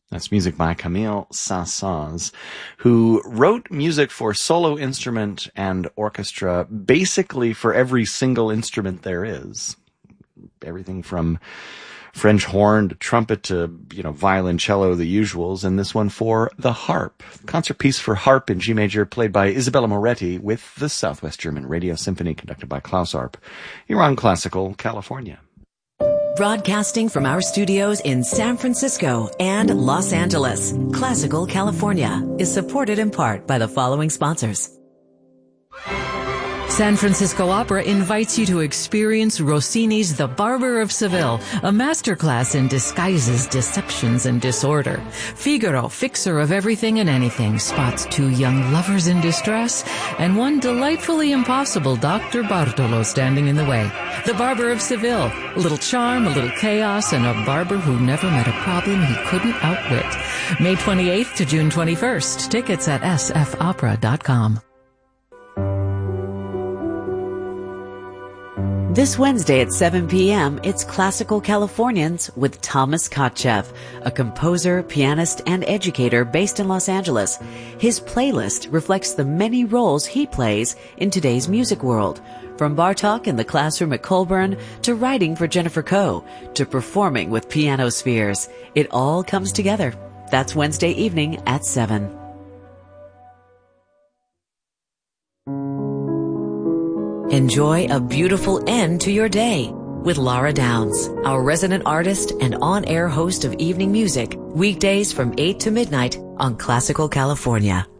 That's music by Camille Saint-Saëns, who wrote music for solo instrument and orchestra, basically for every single instrument there is. Everything from French horn to trumpet to, violoncello, the usuals, and this one for the harp. Concert piece for harp in G major played by Isabella Moretti with the Southwest German Radio Symphony conducted by Klaus Arp. You're on Classical California. Broadcasting from our studios in San Francisco and Los Angeles, Classical California is supported in part by the following sponsors. San Francisco Opera invites you to experience Rossini's The Barber of Seville, a masterclass in disguises, deceptions, and disorder. Figaro, fixer of everything and anything, spots two young lovers in distress and one delightfully impossible Dr. Bartolo standing in the way. The Barber of Seville, a little charm, a little chaos, and a barber who never met a problem he couldn't outwit. May 28th to June 21st. Tickets at sfopera.com. This Wednesday at 7 p.m., it's Classical Californians with Thomas Kotcheff, a composer, pianist, and educator based in Los Angeles. His playlist reflects the many roles he plays in today's music world, from Bartók in the classroom at Colburn to writing for Jennifer Coe to performing with Piano Spheres. It all comes together. That's Wednesday evening at 7. Enjoy a beautiful end to your day with Laura Downs, our resident artist and on-air host of evening music, weekdays from 8 to midnight on Classical California.